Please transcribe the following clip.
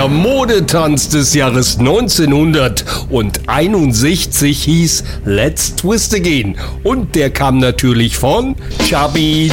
Der Modetanz des Jahres 1961 hieß Let's Twist Again. Und der kam natürlich von Chubby